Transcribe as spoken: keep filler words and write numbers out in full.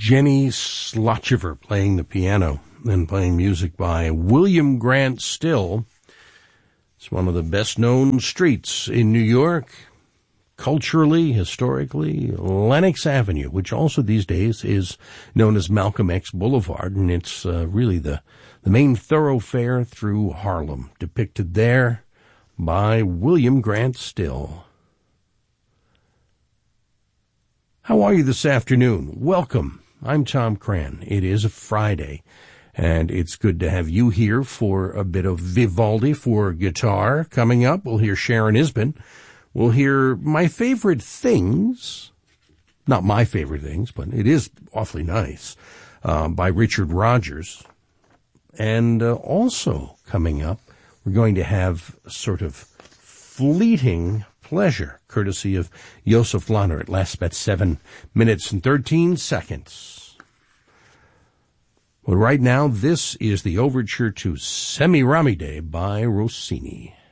Jenny Slotchever playing the piano and playing music by William Grant Still. It's one of the best-known streets in New York, culturally, historically, Lenox Avenue, which also these days is known as Malcolm X Boulevard, and it's uh, really the, the main thoroughfare through Harlem, depicted there by William Grant Still. How are you this afternoon? Welcome. I'm Tom Cran. It is a Friday, and it's good to have you here for a bit of Vivaldi for guitar. Coming up, we'll hear Sharon Isbin. We'll hear My Favorite Things, not my favorite things, but it is awfully nice, uh, by Richard Rodgers. And uh, also coming up, we're going to have sort of fleeting pleasure, courtesy of Joseph Lahner. It lasts about seven minutes and thirteen seconds. But right now, this is the overture to Semiramide by Rossini.